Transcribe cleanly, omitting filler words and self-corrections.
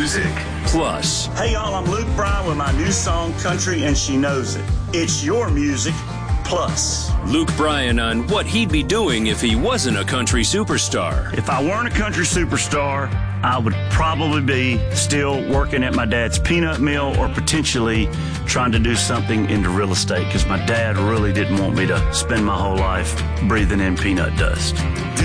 music. Plus, Hey y'all, I'm Luke Bryan with my new song, Country and She Knows It. It's your music, plus. Luke Bryan on what he'd be doing if he wasn't a country superstar. If I weren't a country superstar, I would probably be still working at my dad's peanut mill or potentially trying to do something into real estate because my dad really didn't want me to spend my whole life breathing in peanut dust.